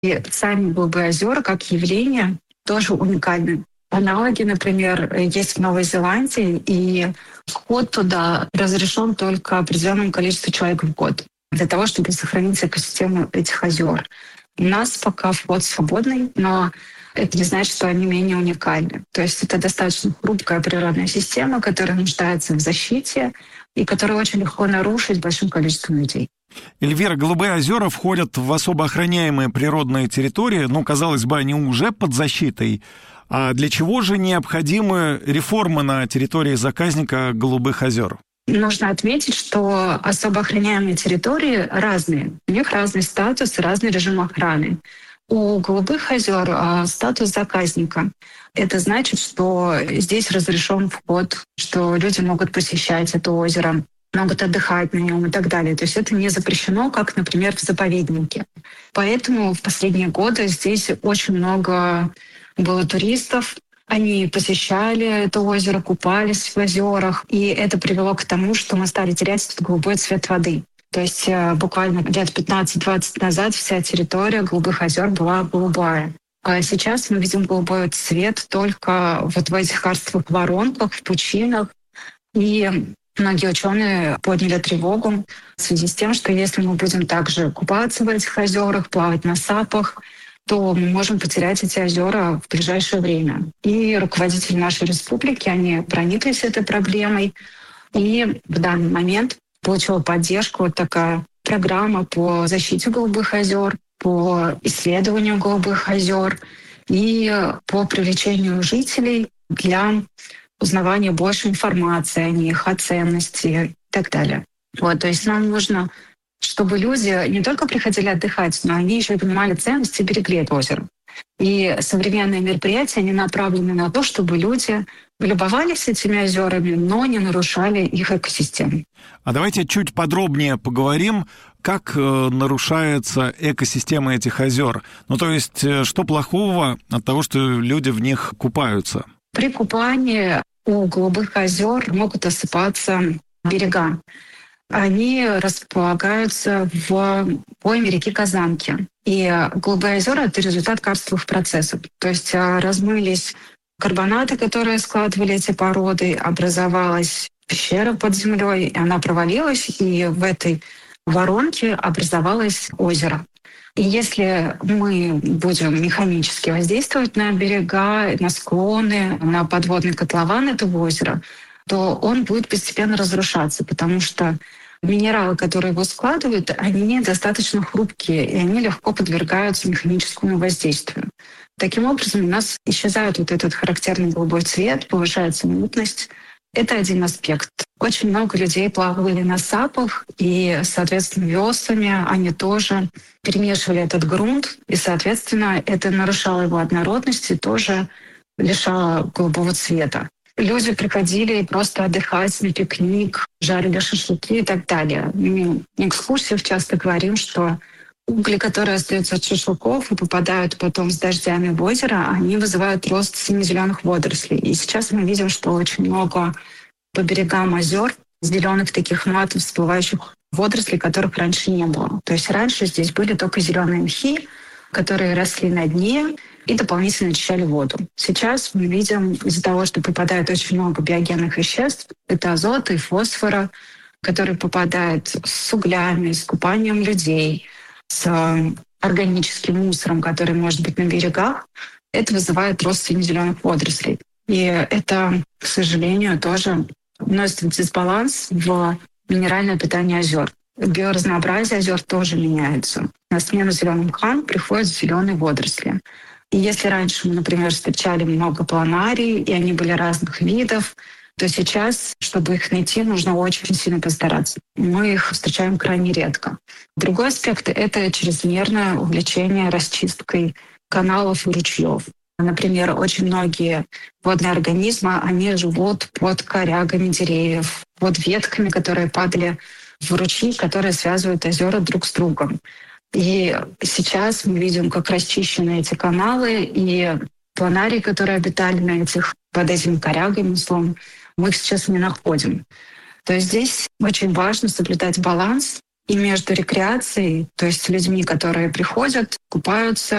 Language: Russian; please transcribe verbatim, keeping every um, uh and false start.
И сами голубые озера как явление тоже уникальны. Аналоги, например, есть в Новой Зеландии, и вход туда разрешен только определенному количеству человек в год для того, чтобы сохранить экосистему этих озер. У нас пока вход свободный, но это не значит, что они менее уникальны. То есть это достаточно хрупкая природная система, которая нуждается в защите и которую очень легко нарушить большим количеством людей. Эльвира, голубые озера входят в особо охраняемые природные территории. Ну, казалось бы, они уже под защитой. А для чего же необходимы реформы на территории заказника голубых озер? Нужно отметить, что особо охраняемые территории разные. У них разный статус и разный режим охраны. У голубых озер а, статус заказника. Это значит, что здесь разрешен вход, что люди могут посещать это озеро, могут отдыхать на нем и так далее. То есть это не запрещено, как, например, в заповеднике. Поэтому в последние годы здесь очень много было туристов. Они посещали это озеро, купались в озерах, и это привело к тому, что мы стали терять этот голубой цвет воды. То есть буквально лет пятнадцать-двадцать назад вся территория голубых озер была голубая. А сейчас мы видим голубой цвет только вот в этих карстовых воронках, в пучинах. И многие ученые подняли тревогу в связи с тем, что если мы будем также купаться в этих озерах, плавать на сапах, то мы можем потерять эти озера в ближайшее время. И руководители нашей республики, они прониклись этой проблемой. И в данный момент получила поддержку вот такая программа по защите голубых озер, по исследованию голубых озер и по привлечению жителей для узнавания больше информации о них, о ценности и так далее. Вот, то есть нам нужно, чтобы люди не только приходили отдыхать, но они еще и понимали ценности и берегли это озеро. И современные мероприятия, они направлены на то, чтобы люди любовались этими озерами, но не нарушали их экосистему. А давайте чуть подробнее поговорим, как э, нарушается экосистема этих озер. Ну, то есть, э, что плохого от того, что люди в них купаются? При купании у голубых озер могут осыпаться берега. Они располагаются в пойме реки Казанки. И голубые озера — это результат карстовых процессов. То есть размылись карбонаты, которые складывали эти породы, образовалась пещера под землей, и она провалилась, и в этой воронке образовалось озеро. И если мы будем механически воздействовать на берега, на склоны, на подводный котлован этого озера, то он будет постепенно разрушаться, потому что минералы, которые его складывают, они достаточно хрупкие, и они легко подвергаются механическому воздействию. Таким образом, у нас исчезает вот этот характерный голубой цвет, повышается мутность. Это один аспект. Очень много людей плавали на сапах, и, соответственно, веслами они тоже перемешивали этот грунт, и, соответственно, это нарушало его однородность и тоже лишало голубого цвета. Люди приходили просто отдыхать на пикник, жарили шашлыки и так далее. Мы на экскурсиях часто говорим, что угли, которые остаются от шашлыков и попадают потом с дождями в озеро, они вызывают рост сине-зеленых водорослей. И сейчас мы видим, что очень много по берегам озер зеленых таких матов, всплывающих водорослей, которых раньше не было. То есть раньше здесь были только зеленые мхи, которые росли на дне и дополнительно очищали воду. Сейчас мы видим, из-за того, что попадает очень много биогенных веществ, это азота и фосфора, которые попадают с углями, с купанием людей, с органическим мусором, который может быть на берегах, это вызывает рост сине-зеленых водорослей. И это, к сожалению, тоже вносит дисбаланс в минеральное питание озер. Биоразнообразие озер тоже меняется. На смену зеленым мхам приходят зеленые водоросли. И если раньше мы, например, встречали много планарий, и они были разных видов, то сейчас, чтобы их найти, нужно очень сильно постараться. Мы их встречаем крайне редко. Другой аспект — это чрезмерное увлечение расчисткой каналов и ручьев. Например, очень многие водные организмы, они живут под корягами деревьев, под ветками, которые падали в ручьи, которые связывают озера друг с другом. И сейчас мы видим, как расчищены эти каналы, и планарии, которые обитали на этих, под этими корягами, условно, мы их сейчас не находим. То есть здесь очень важно соблюдать баланс и между рекреацией, то есть людьми, которые приходят, купаются,